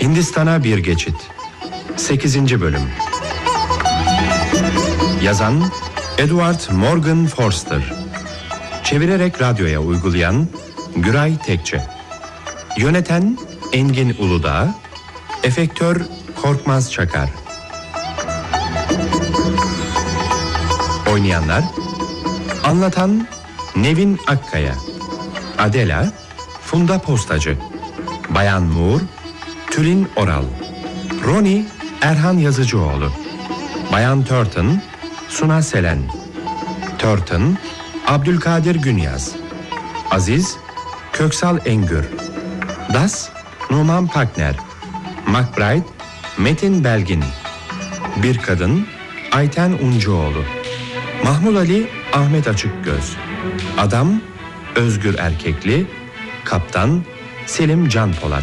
Hindistan'a bir geçit. 8. bölüm. Yazan Edward Morgan Forster. Çevirerek radyoya uygulayan Güray Tekçe. Yöneten Engin Uludağ. Efektör Korkmaz Çakar. Oynayanlar: anlatan Nevin Akkaya, Adela Funda Postacı, Bayan Moore Tülin Oral, Ronnie Erhan Yazıcıoğlu, Bayan Turton Suna Selen, Turton Abdülkadir Günyaz, Aziz Köksal Engür, Das Numan Pakner, McBride Metin Belgin, Bir Kadın Ayten Uncuoğlu, Mahmud Ali Ahmet Açıkgöz, Adam Özgür Erkekli, Kaptan Selim Can Polat.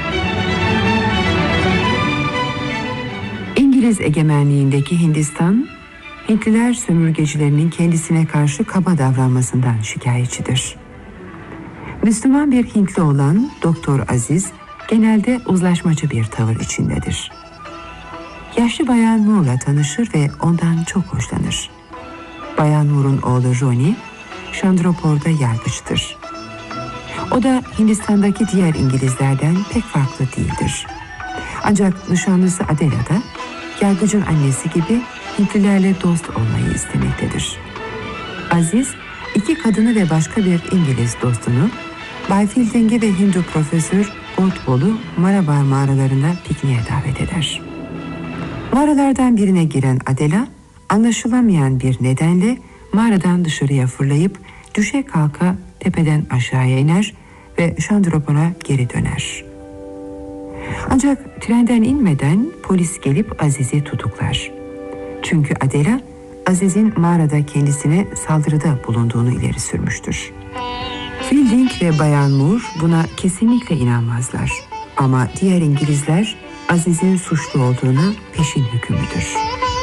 İngiliz egemenliğindeki Hindistan, Hintliler sömürgecilerinin kendisine karşı kaba davranmasından şikayetçidir. Müslüman bir Hintli olan Doktor Aziz, genelde uzlaşmacı bir tavır içindedir. Yaşlı Bayan Moore'la tanışır ve ondan çok hoşlanır. Bayan Moore'un oğlu Ronnie, Chandropor'da yargıçtır. O da Hindistan'daki diğer İngilizlerden pek farklı değildir. Ancak nişanlısı Adela da yargıcın annesi gibi Hintlilerle dost olmayı istemektedir. Aziz, 2 kadını ve başka bir İngiliz dostunu Bay Fielding'i ve Hindu profesör Oldball'u Malabar mağaralarına pikniğe davet eder. Mağaralardan birine giren Adela, anlaşılamayan bir nedenle mağaradan dışarıya fırlayıp düşe kalka tepeden aşağıya iner ve Chandropor'a geri döner. Ancak trenden inmeden polis gelip Aziz'i tutuklar. Çünkü Adela, Aziz'in mağarada kendisine saldırıda bulunduğunu ileri sürmüştür. Fielding ve Bayan Moore buna kesinlikle inanmazlar. Ama diğer İngilizler Aziz'in suçlu olduğuna peşin hükümlüdür.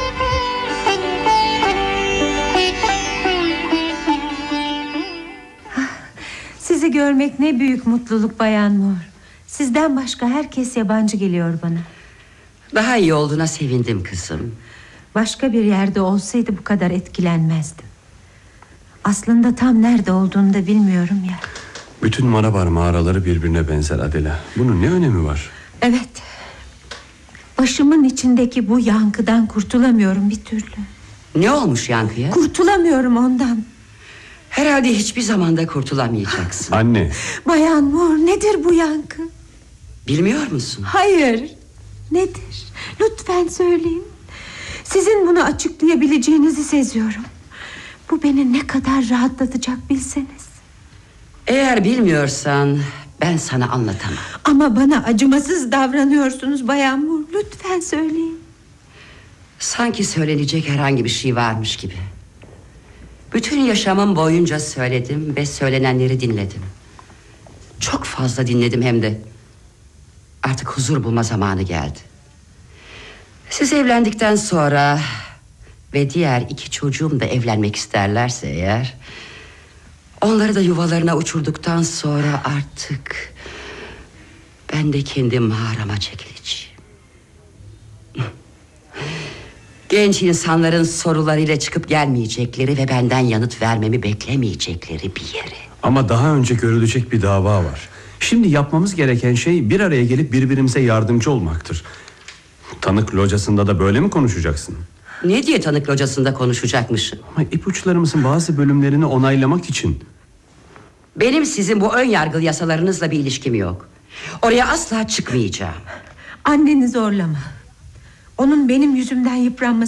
Sizi görmek ne büyük mutluluk Bayan Moore. Sizden başka herkes yabancı geliyor bana. Daha iyi olduğuna sevindim kızım. Başka bir yerde olsaydı bu kadar etkilenmezdim. Aslında tam nerede olduğunu da bilmiyorum ya. Bütün Malabar mağaraları birbirine benzer Adela. Bunun ne önemi var? Evet. Başımın içindeki bu yankıdan kurtulamıyorum bir türlü. Ne olmuş yankıya? Kurtulamıyorum ondan. Herhalde hiçbir zamanda kurtulamayacaksın. Anne. Bayan Moore, nedir bu yankı? Bilmiyor musun? Hayır. Nedir? Lütfen söyleyin. Sizin bunu açıklayabileceğinizi seziyorum. Bu beni ne kadar rahatlatacak bilseniz. Eğer bilmiyorsan ben sana anlatamam. Ama bana acımasız davranıyorsunuz Bayan Moore. Lütfen söyleyin. Sanki söylenecek herhangi bir şey varmış gibi. Bütün yaşamım boyunca söyledim ve söylenenleri dinledim. Çok fazla dinledim hem de. Artık huzur bulma zamanı geldi. Siz evlendikten sonra ve diğer 2 çocuğum da evlenmek isterlerse eğer, onları da yuvalarına uçurduktan sonra artık ben de kendi mağarama çekileceğim. Genç insanların sorularıyla çıkıp gelmeyecekleri ve benden yanıt vermemi beklemeyecekleri bir yere. Ama daha önce görülecek bir dava var. Şimdi yapmamız gereken şey bir araya gelip birbirimize yardımcı olmaktır. Tanık locasında da böyle mi konuşacaksın? Ne diye tanık locasında konuşacakmışım? Ama ipuçlarımızın bazı bölümlerini onaylamak için. Benim sizin bu ön yargılı yasalarınızla bir ilişkim yok. Oraya asla çıkmayacağım. Anneni zorlama. Onun benim yüzümden yıpranması